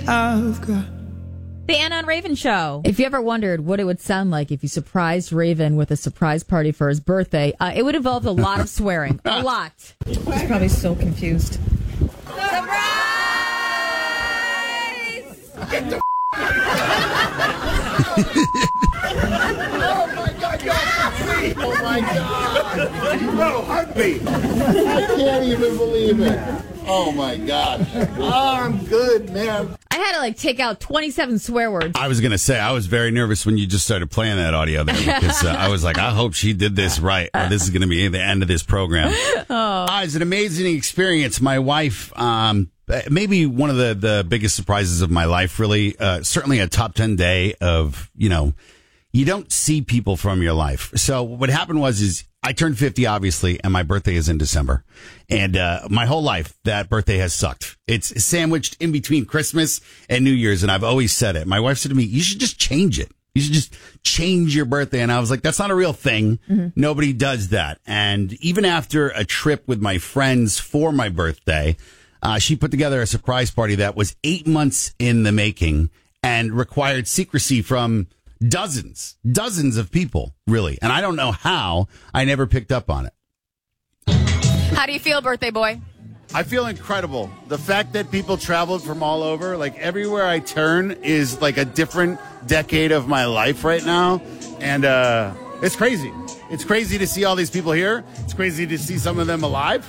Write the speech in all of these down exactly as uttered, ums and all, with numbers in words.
I've got... The Anna and Raven Show. If you ever wondered what it would sound like if you surprised Raven with a surprise party for his birthday, uh, it would involve a lot of swearing. A lot. He's probably so confused. Surprise! Get the f- Oh my God, you're free! Oh my God! No, hug me! I can't even believe it. Oh my God. Oh, I'm good, man. I had to like take out twenty-seven swear words. I was going to say, I was very nervous when you just started playing that audio there because uh, I was like, I hope she did this right. Or this is going to be the end of this program. Oh. Uh, it's an amazing experience. My wife, um, maybe one of the, the biggest surprises of my life, really. Uh, certainly a top ten day of, you know, you don't see people from your life. So what happened was, is I turned fifty, obviously, and my birthday is in December. And uh, my whole life, that birthday has sucked. It's sandwiched in between Christmas and New Year's, and I've always said it. My wife said to me, you should just change it. You should just change your birthday. And I was like, that's not a real thing. Mm-hmm. Nobody does that. And even after a trip with my friends for my birthday, uh, she put together a surprise party that was eight months in the making and required secrecy from Dozens, dozens of people, really. And I don't know how I never picked up on it. How do you feel, birthday boy? I feel incredible. The fact that people traveled from all over, like everywhere I turn is like a different decade of my life right now. And uh, it's crazy. It's crazy to see all these people here. It's crazy to see some of them alive.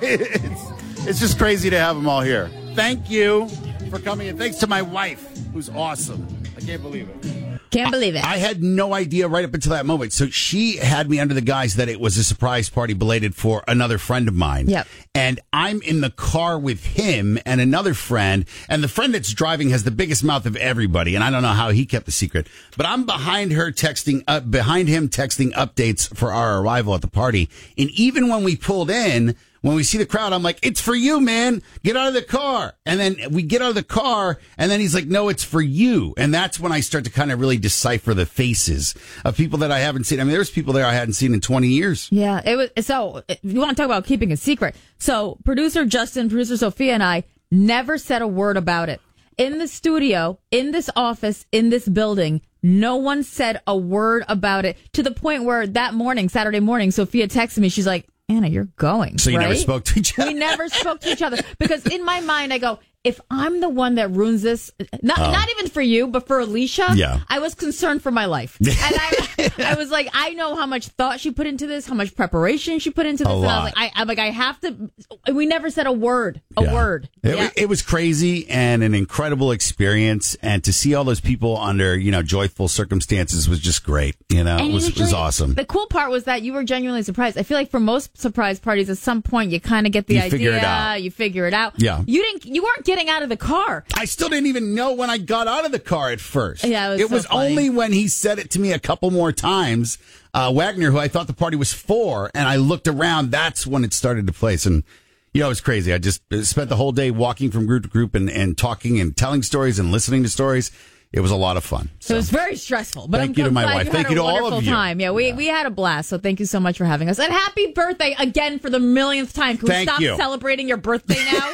it's, it's just crazy to have them all here. Thank you for coming, and thanks to my wife, who's awesome. I can't believe it. Can't believe it. I had no idea right up until that moment. So she had me under the guise that it was a surprise party belated for another friend of mine. Yep. And I'm in the car with him and another friend. And the friend that's driving has the biggest mouth of everybody. And I don't know how he kept the secret. But I'm behind her texting, uh, behind him texting updates for our arrival at the party. And even when we pulled in, when we see the crowd, I'm like, it's for you, man. Get out of the car. And then we get out of the car, and then he's like, no, it's for you. And that's when I start to kind of really decipher the faces of people that I haven't seen. I mean, there's people there I hadn't seen in twenty years. Yeah, it was. So you want to talk about keeping a secret. So producer Justin, producer Sophia, and I never said a word about it. In the studio, in this office, in this building, no one said a word about it, to the point where that morning, Saturday morning, Sophia texted me. She's like, Anna, you're going. So you right? never spoke to each other? We never spoke to each other. Because in my mind, I go, if I'm the one that ruins this, not oh. not even for you, but for Alicia, yeah. I was concerned for my life. And I, I was like, I know how much thought she put into this, how much preparation she put into this. A and lot. I was like, I, I'm like, I have to. We never said a word, a yeah. word. It, yeah. it was crazy and an incredible experience. And to see all those people under, you know, joyful circumstances was just great. You know, and it was, usually, was awesome. The cool part was that you were genuinely surprised. I feel like for most surprise parties, at some point, you kind of get the you idea. Figure it out. You figure it out. Yeah. You didn't. You weren't getting out of the car. I still didn't even know when I got out of the car at first. Yeah, it was, it so was funny. only when he said it to me a couple more times, uh, Wagner, who I thought the party was for, and I looked around, that's when it started to place. And, you know, it was crazy. I just spent the whole day walking from group to group and, and talking and telling stories and listening to stories. It was a lot of fun. So. It was very stressful. But thank I'm, you to I'm my glad wife. You thank had you a to all of wonderful you. Time. Yeah, we, yeah. we had a blast. So thank you so much for having us. And happy birthday again for the millionth time. Can thank we stop you. celebrating your birthday now?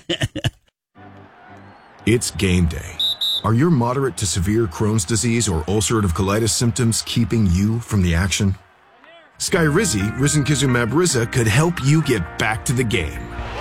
It's game day. Are your moderate to severe Crohn's disease or ulcerative colitis symptoms keeping you from the action? Skyrizi, risankizumab Riza, could help you get back to the game.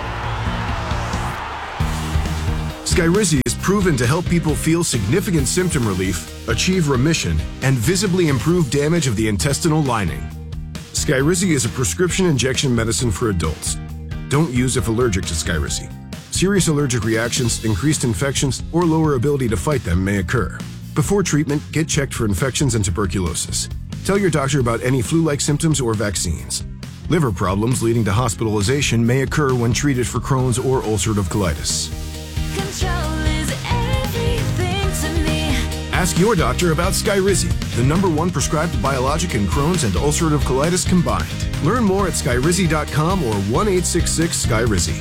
Skyrizi is proven to help people feel significant symptom relief, achieve remission, and visibly improve damage of the intestinal lining. Skyrizi is a prescription injection medicine for adults. Don't use if allergic to Skyrizi. Serious allergic reactions, increased infections, or lower ability to fight them may occur. Before treatment, get checked for infections and tuberculosis. Tell your doctor about any flu-like symptoms or vaccines. Liver problems leading to hospitalization may occur when treated for Crohn's or ulcerative colitis. Control is everything to me. Ask your doctor about Skyrizi, the number one prescribed biologic in Crohn's and ulcerative colitis combined. Learn more at skyrizi dot com or one eight six six Skyrizi.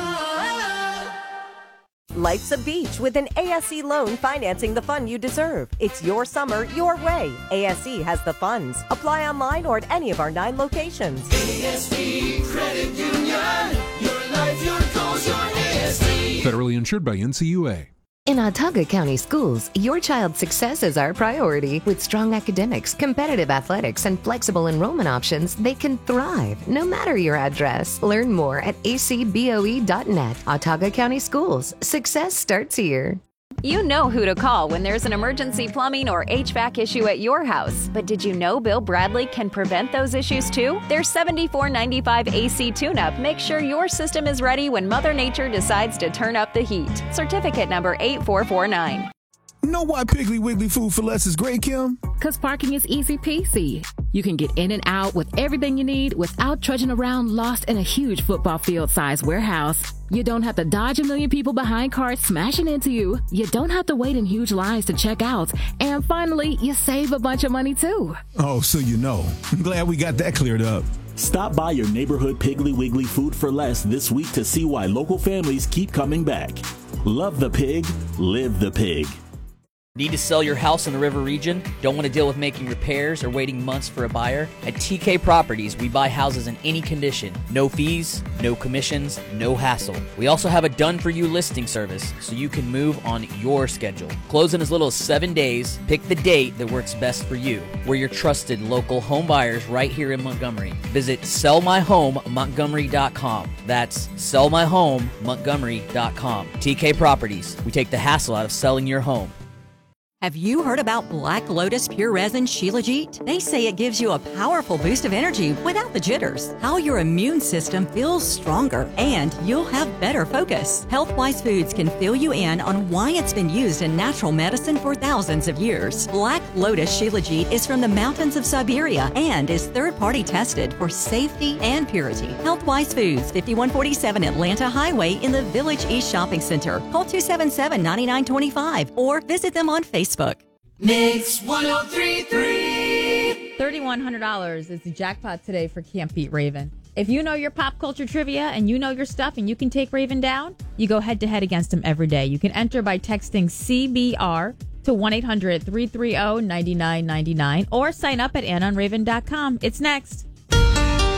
Life's a beach with an A S E loan financing the fun you deserve. It's your summer, your way. A S E has the funds. Apply online or at any of our nine locations. A S E Credit Union. Your life, your goals, your A S E. Federally insured by N C U A. In Autauga County Schools, your child's success is our priority. With strong academics, competitive athletics, and flexible enrollment options, they can thrive no matter your address. Learn more at a c b o e dot net. Autauga County Schools. Success starts here. You know who to call when there's an emergency plumbing or H V A C issue at your house. But did you know Bill Bradley can prevent those issues too? Their seventy-four ninety-five A C tune-up makes sure your system is ready when Mother Nature decides to turn up the heat. Certificate number eight four four nine. Know why Piggly Wiggly Food for Less is great, Kim? Because parking is easy peasy. You can get in and out with everything you need without trudging around lost in a huge football field-sized warehouse. You don't have to dodge a million people behind cars smashing into you. You don't have to wait in huge lines to check out. And finally, you save a bunch of money too. Oh, so you know. I'm glad we got that cleared up. Stop by your neighborhood Piggly Wiggly Food for Less this week to see why local families keep coming back. Love the pig, live the pig. Need to sell your house in the River region? Don't want to deal with making repairs or waiting months for a buyer? At T K Properties, we buy houses in any condition. No fees, no commissions, no hassle. We also have a done-for-you listing service, so you can move on your schedule. Close in as little as seven days. Pick the date that works best for you. We're your trusted local home buyers right here in Montgomery. Visit sell my home montgomery dot com. That's sell my home montgomery dot com. T K Properties. We take the hassle out of selling your home. Have you heard about Black Lotus Pure Resin Shilajit? They say it gives you a powerful boost of energy without the jitters, how your immune system feels stronger, and you'll have better focus. Healthwise Foods can fill you in on why it's been used in natural medicine for thousands of years. Black Lotus Shilajit is from the mountains of Siberia and is third-party tested for safety and purity. Healthwise Foods, fifty-one forty-seven Atlanta Highway in the Village East Shopping Center. Call two seven seven, nine nine two five or visit them on Facebook. Mix one oh three point three. thirty-one hundred dollars is the jackpot today for Can't Beat Raven. If you know your pop culture trivia and you know your stuff and you can take Raven down, you go head to head against him every day. You can enter by texting C B R to one eight hundred, three three zero, nine nine nine nine or sign up at ann on raven dot com. It's next.